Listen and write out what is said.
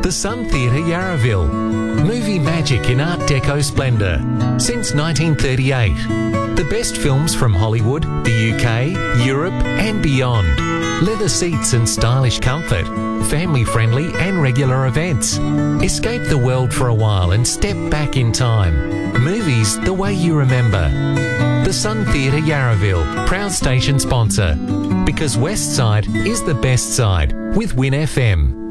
The Sun Theatre Yarraville. Movie magic in Art Deco splendour. Since 1938. The best films from Hollywood, the UK, Europe and beyond. Leather seats and stylish comfort. Family-friendly and regular events. Escape the world for a while and step back in time. Movies the way you remember. The Sun Theatre Yarraville, proud station sponsor. Because West Side is the best side with Win FM.